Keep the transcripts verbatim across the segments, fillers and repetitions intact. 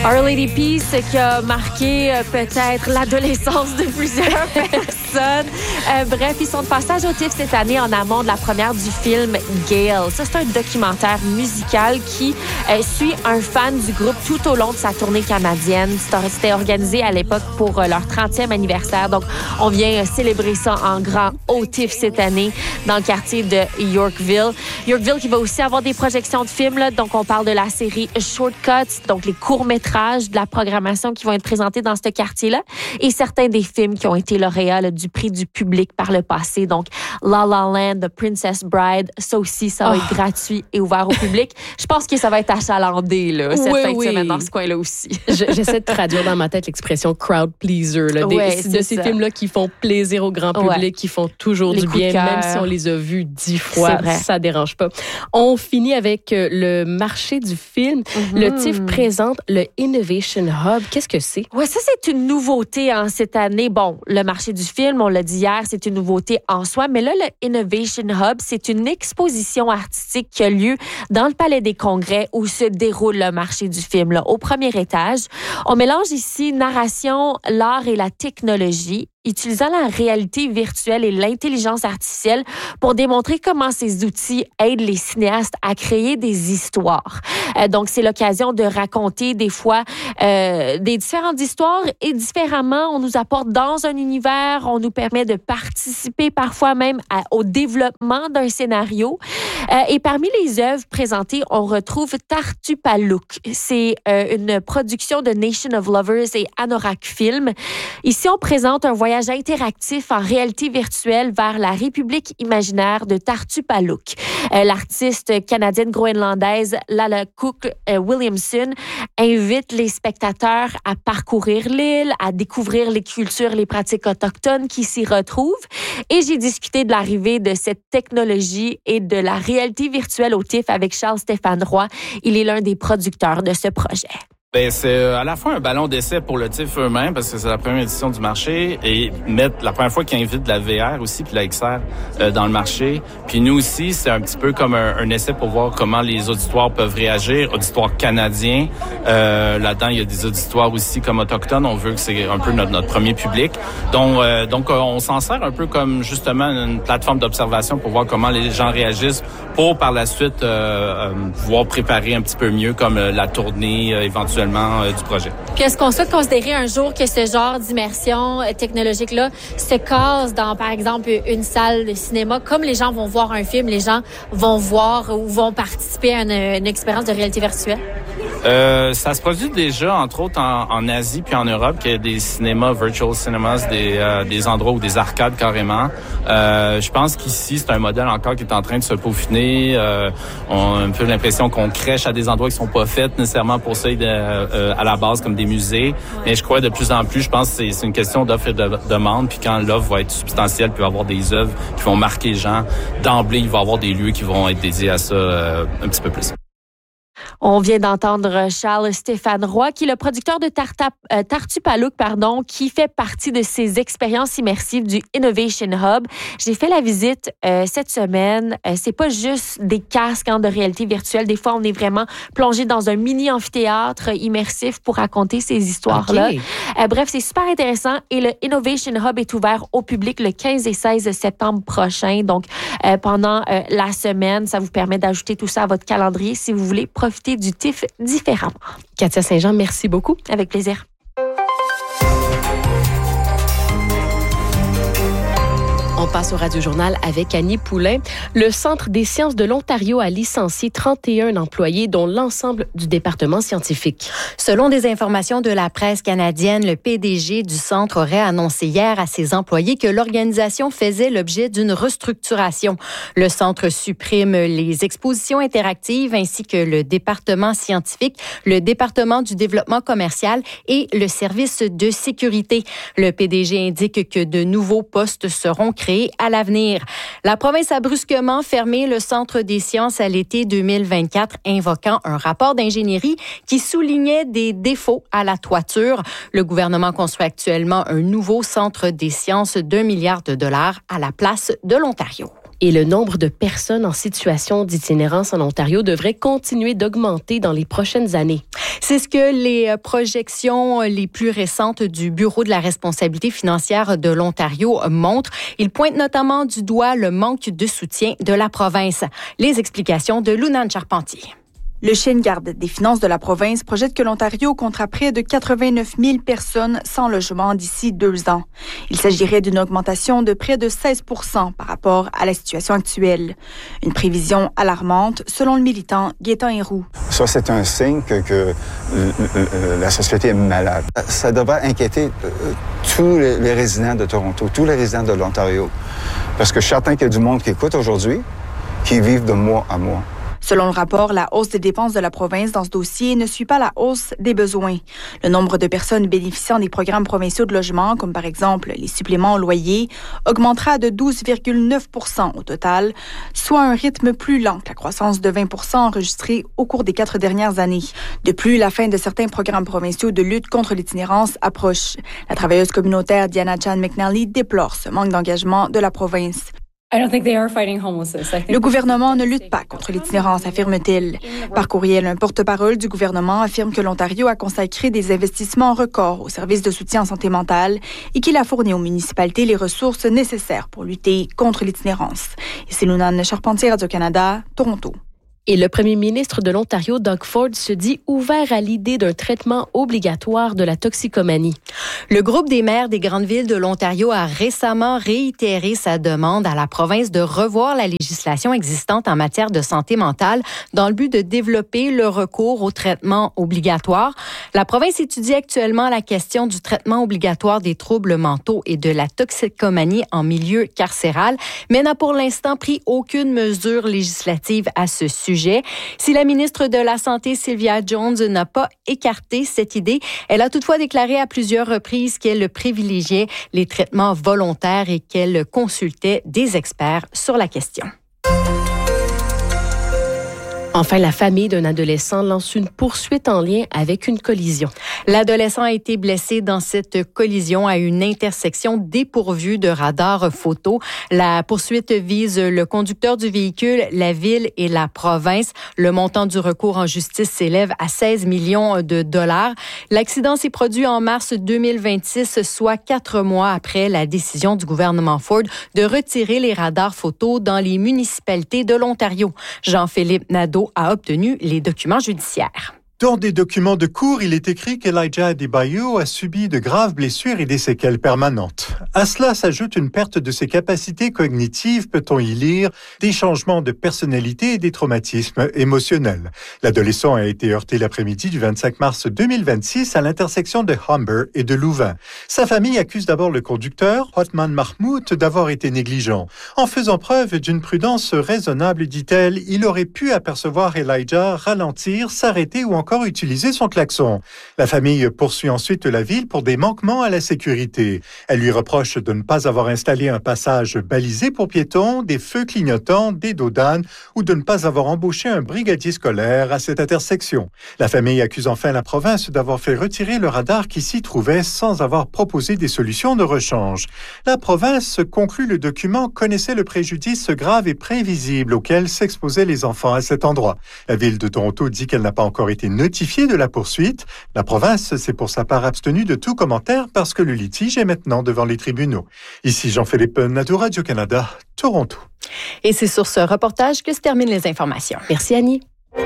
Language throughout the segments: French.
Our Lady Peace qui a marqué euh, peut-être l'adolescence de plusieurs personnes. Euh, bref, ils sont de passage au T I F F cette année en amont de la première du film Gale. Ça, c'est un documentaire musical qui euh, suit un fan du groupe tout au long de sa tournée canadienne. C'était organisé à l'époque pour euh, leur trentième anniversaire. Donc, on vient euh, célébrer ça en grand au T I F F cette année dans le quartier de Yorkville. Yorkville qui va aussi avoir des projections de films. Là. Donc, on parle de la série Shortcuts, donc les courts-métrages de la programmation qui vont être présentés dans ce quartier-là et certains des films qui ont été lauréats là, du prix du public par le passé. Donc, La La Land, The Princess Bride, ça aussi, ça va oh. être gratuit et ouvert au public. Je pense que ça va être achalandé là, cette oui, fin oui. de semaine dans ce coin-là aussi. Je, j'essaie de traduire dans ma tête l'expression crowd pleaser. Là, des, ouais, de ces ça. films-là qui font plaisir au grand public, ouais. qui font toujours les du bien, même si on les a vus dix fois, ça dérange pas. On finit avec le marché du film. Mm-hmm. Le T I F F présente le Innovation Hub. Qu'est-ce que c'est? Oui, ça, c'est une nouveauté en cette année. Bon, le marché du film, on l'a dit hier, c'est une nouveauté en soi. Mais là, le Innovation Hub, c'est une exposition artistique qui a lieu dans le Palais des Congrès où se déroule le marché du film. Là, au premier étage, on mélange ici narration, l'art et la technologie, utilisant la réalité virtuelle et l'intelligence artificielle pour démontrer comment ces outils aident les cinéastes à créer des histoires. Euh, donc, c'est l'occasion de raconter des fois euh, des différentes histoires et différemment, on nous apporte dans un univers, on nous permet de participer parfois même à, au développement d'un scénario. Euh, et parmi les œuvres présentées, on retrouve Tartupaluk. C'est euh, une production de Nation of Lovers et Anorak Film. Ici, on présente un voyage interactif en réalité virtuelle vers la République imaginaire de Tartupaluk. Euh, l'artiste canadienne-groenlandaise Lala Cook euh, Williamson invite les spectateurs à parcourir l'île, à découvrir les cultures, les pratiques autochtones qui s'y retrouvent. Et j'ai discuté de l'arrivée de cette technologie et de la réalité virtuelle au T I F F avec Charles-Stéphane Roy. Il est l'un des producteurs de ce projet. Ben c'est à la fois un ballon d'essai pour le T I F F eux-mêmes parce que c'est la première édition du marché et mettre la première fois qu'ils invitent de la V R aussi puis la X R euh, dans le marché. Puis nous aussi, c'est un petit peu comme un, un essai pour voir comment les auditoires peuvent réagir, auditoires canadiens. Euh, là-dedans, il y a des auditoires aussi comme autochtones. On veut que c'est un peu notre, notre premier public. Donc, euh, donc on s'en sert un peu comme justement une plateforme d'observation pour voir comment les gens réagissent pour par la suite euh, euh, pouvoir préparer un petit peu mieux comme euh, la tournée euh, éventuellement du projet. Puis est-ce qu'on souhaite considérer un jour que ce genre d'immersion technologique-là se case dans, par exemple, une salle de cinéma? Comme les gens vont voir un film, les gens vont voir ou vont participer à une, une expérience de réalité virtuelle? Euh, ça se produit déjà, entre autres, en, en Asie puis en Europe, qu'il y a des cinémas, virtual cinemas, des, euh, des endroits ou des arcades carrément. Euh, je pense qu'ici, c'est un modèle encore qui est en train de se peaufiner. Euh, on a un peu l'impression qu'on crèche à des endroits qui sont pas faits nécessairement pour ça de, euh, à la base comme des musées. Ouais. Mais je crois de plus en plus, je pense que c'est, c'est une question d'offre et de demande. Puis quand l'offre va être substantielle, puis il va y avoir des œuvres qui vont marquer les gens, d'emblée, il va y avoir des lieux qui vont être dédiés à ça euh, un petit peu plus. On vient d'entendre Charles-Stéphane Roy, qui est le producteur de Tarta, euh, Tartupaluk, pardon, qui fait partie de ces expériences immersives du Innovation Hub. J'ai fait la visite euh, cette semaine. Euh, c'est pas juste des casques hein, de réalité virtuelle. Des fois, on est vraiment plongé dans un mini amphithéâtre immersif pour raconter ces histoires-là. Okay. Euh, bref, c'est super intéressant. Et le Innovation Hub est ouvert au public le quinze et seize septembre prochain. Donc, euh, pendant euh, la semaine, ça vous permet d'ajouter tout ça à votre calendrier si vous voulez profiter du T I F F différemment. Katia Saint-Jean, merci beaucoup. Avec plaisir. On passe au Radio-Journal avec Annie Poulain. Le Centre des sciences de l'Ontario a licencié trente et un employés, dont l'ensemble du département scientifique. Selon des informations de la presse canadienne, le P D G du centre aurait annoncé hier à ses employés que l'organisation faisait l'objet d'une restructuration. Le centre supprime les expositions interactives ainsi que le département scientifique, le département du développement commercial et le service de sécurité. Le P D G indique que de nouveaux postes seront créés à l'avenir. La province a brusquement fermé le Centre des sciences à l'été deux mille vingt-quatre, invoquant un rapport d'ingénierie qui soulignait des défauts à la toiture. Le gouvernement construit actuellement un nouveau Centre des sciences d'un milliard de dollars à la place de l'Ontario. Et le nombre de personnes en situation d'itinérance en Ontario devrait continuer d'augmenter dans les prochaines années. C'est ce que les projections les plus récentes du Bureau de la responsabilité financière de l'Ontario montrent. Il pointe notamment du doigt le manque de soutien de la province. Les explications de Lunane Charpentier. Le chien de garde des finances de la province projette que l'Ontario comptera près de quatre-vingt-neuf mille personnes sans logement d'ici deux ans. Il s'agirait d'une augmentation de près de seize pour cent par rapport à la situation actuelle. Une prévision alarmante, selon le militant Gaétan Héroux. Ça, c'est un signe que, que la société est malade. Ça devrait inquiéter tous les, les résidents de Toronto, tous les résidents de l'Ontario. Parce que je suis certain qu'il y a du monde qui écoute aujourd'hui, qui vivent de mois à mois. Selon le rapport, la hausse des dépenses de la province dans ce dossier ne suit pas la hausse des besoins. Le nombre de personnes bénéficiant des programmes provinciaux de logement, comme par exemple les suppléments au loyer, augmentera de douze virgule neuf pour cent au total, soit un rythme plus lent que la croissance de vingt pour cent enregistrée au cours des quatre dernières années. De plus, la fin de certains programmes provinciaux de lutte contre l'itinérance approche. La travailleuse communautaire Diana Chan McNally déplore ce manque d'engagement de la province. Le gouvernement ne lutte pas contre l'itinérance, affirme-t-il. Par courriel, un porte-parole du gouvernement affirme que l'Ontario a consacré des investissements records au service de soutien en santé mentale et qu'il a fourni aux municipalités les ressources nécessaires pour lutter contre l'itinérance. Et c'est Lunane Charpentier, Radio-Canada, Toronto. Et le premier ministre de l'Ontario, Doug Ford, se dit ouvert à l'idée d'un traitement obligatoire de la toxicomanie. Le groupe des maires des grandes villes de l'Ontario a récemment réitéré sa demande à la province de revoir la législation existante en matière de santé mentale dans le but de développer le recours au traitement obligatoire. La province étudie actuellement la question du traitement obligatoire des troubles mentaux et de la toxicomanie en milieu carcéral, mais n'a pour l'instant pris aucune mesure législative à ce sujet. Si la ministre de la Santé, Sylvia Jones, n'a pas écarté cette idée, elle a toutefois déclaré à plusieurs reprises qu'elle privilégiait les traitements volontaires et qu'elle consultait des experts sur la question. Enfin, la famille d'un adolescent lance une poursuite en lien avec une collision. L'adolescent a été blessé dans cette collision à une intersection dépourvue de radar photo. La poursuite vise le conducteur du véhicule, la ville et la province. Le montant du recours en justice s'élève à seize millions de dollars. L'accident s'est produit en mars deux mille vingt-six, soit quatre mois après la décision du gouvernement Ford de retirer les radars photo dans les municipalités de l'Ontario. Jean-Philippe Nadeau a obtenu les documents judiciaires. Dans des documents de cours, il est écrit qu'Elijah Adebayo a subi de graves blessures et des séquelles permanentes. À cela s'ajoute une perte de ses capacités cognitives, peut-on y lire, des changements de personnalité et des traumatismes émotionnels. L'adolescent a été heurté l'après-midi du vingt-cinq mars deux mille vingt-six à l'intersection de Humber et de Louvain. Sa famille accuse d'abord le conducteur, Othman Mahmoud, d'avoir été négligent. En faisant preuve d'une prudence raisonnable, dit-elle, il aurait pu apercevoir Elijah ralentir, s'arrêter ou encore utiliser son klaxon. La famille poursuit ensuite la ville pour des manquements à la sécurité. Elle lui reproche de ne pas avoir installé un passage balisé pour piétons, des feux clignotants, des dos d'âne ou de ne pas avoir embauché un brigadier scolaire à cette intersection. La famille accuse enfin la province d'avoir fait retirer le radar qui s'y trouvait sans avoir proposé des solutions de rechange. La province, conclut le document, connaissait le préjudice grave et prévisible auquel s'exposaient les enfants à cet endroit. La ville de Toronto dit qu'elle n'a pas encore été notifiée de la poursuite. La province s'est pour sa part abstenue de tout commentaire parce que le litige est maintenant devant les tribunaux. Ici Jean-Philippe Nadeau, Radio-Canada, Toronto. Et c'est sur ce reportage que se terminent les informations. Merci Annie.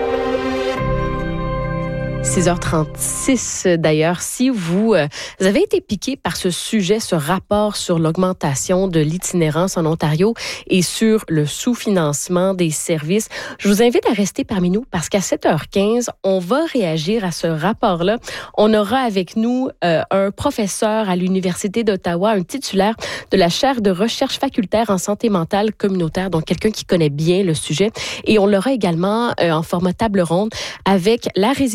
six heures trente-six d'ailleurs, si vous, euh, vous avez été piqué par ce sujet, ce rapport sur l'augmentation de l'itinérance en Ontario et sur le sous-financement des services, je vous invite à rester parmi nous parce qu'à sept heures quinze, on va réagir à ce rapport-là. On aura avec nous euh, un professeur à l'Université d'Ottawa, un titulaire de la chaire de recherche facultaire en santé mentale communautaire, donc quelqu'un qui connaît bien le sujet. Et on l'aura également euh, en format table ronde avec la résidente de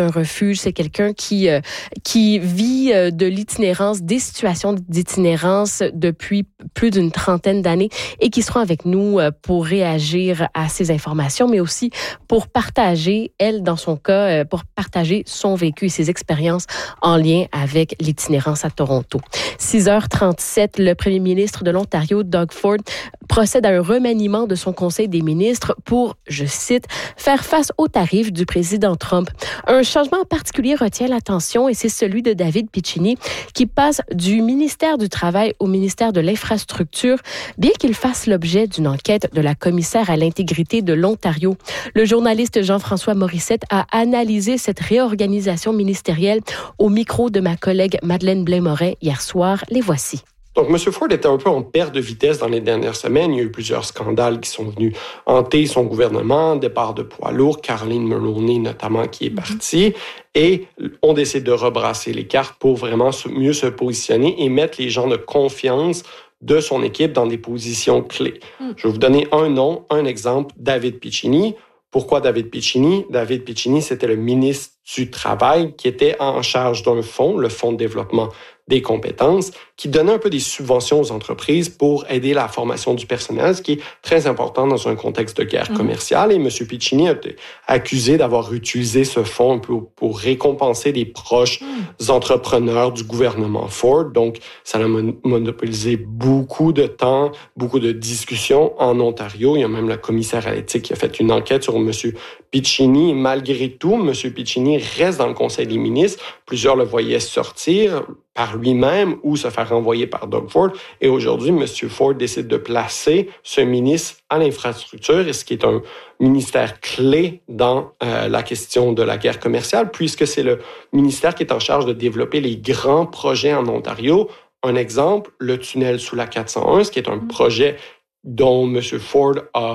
d'un refuge. C'est quelqu'un qui, euh, qui vit euh, de l'itinérance, des situations d'itinérance depuis plus d'une trentaine d'années et qui sera avec nous euh, pour réagir à ces informations, mais aussi pour partager, elle, dans son cas, euh, pour partager son vécu et ses expériences en lien avec l'itinérance à Toronto. six heures trente-sept, le premier ministre de l'Ontario, Doug Ford, procède à un remaniement de son conseil des ministres pour, je cite, faire face aux tarifs du président Trump. Un changement en particulier retient l'attention et c'est celui de David Piccini qui passe du ministère du Travail au ministère de l'Infrastructure, bien qu'il fasse l'objet d'une enquête de la commissaire à l'intégrité de l'Ontario. Le journaliste Jean-François Morissette a analysé cette réorganisation ministérielle au micro de ma collègue Madeleine Blais-Moret hier soir. Les voici. Donc, M. Ford était un peu en perte de vitesse dans les dernières semaines. Il y a eu plusieurs scandales qui sont venus hanter son gouvernement, départ de poids lourds, Caroline Mulroney notamment qui est partie, et on décide de rebrasser les cartes pour vraiment mieux se positionner et mettre les gens de confiance de son équipe dans des positions clés. Mm. Je vais vous donner un nom, un exemple, David Piccini. Pourquoi David Piccini? David Piccini, c'était le ministre du Travail qui était en charge d'un fonds, le Fonds de développement des compétences, qui donnait un peu des subventions aux entreprises pour aider la formation du personnel, ce qui est très important dans un contexte de guerre mmh. commerciale. Et M. Piccini a été accusé d'avoir utilisé ce fonds un peu pour récompenser des proches mmh. entrepreneurs du gouvernement Ford. Donc, ça a monopolisé beaucoup de temps, beaucoup de discussions en Ontario. Il y a même la commissaire à l'éthique qui a fait une enquête sur M. Piccini. Et malgré tout, M. Piccini reste dans le Conseil des ministres. Plusieurs le voyaient sortir par lui-même ou se faire renvoyer par Doug Ford. Et aujourd'hui, M. Ford décide de placer ce ministre à l'infrastructure, et ce qui est un ministère clé dans euh, la question de la guerre commerciale, puisque c'est le ministère qui est en charge de développer les grands projets en Ontario. Un exemple, le tunnel sous la quatre cent un, ce qui est un projet dont M. Ford a